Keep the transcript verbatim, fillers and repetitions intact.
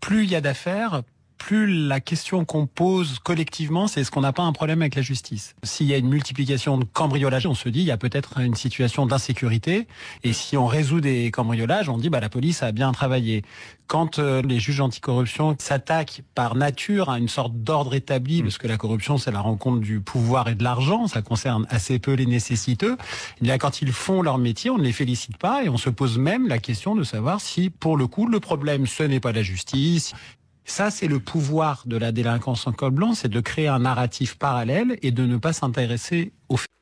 plus il y a d'affaires, plus la question qu'on pose collectivement, c'est est-ce qu'on n'a pas un problème avec la justice? S'il y a une multiplication de cambriolages, on se dit il y a peut-être une situation d'insécurité. Et si on résout des cambriolages, on dit bah la police a bien travaillé. Quand euh, les juges anticorruption s'attaquent par nature à une sorte d'ordre établi, mmh. parce que la corruption c'est la rencontre du pouvoir et de l'argent, ça concerne assez peu les nécessiteux, et bien quand ils font leur métier, on ne les félicite pas et on se pose même la question de savoir si pour le coup le problème ce n'est pas la justice. Ça, c'est le pouvoir de la délinquance en col blanc, c'est de créer un narratif parallèle et de ne pas s'intéresser aux faits.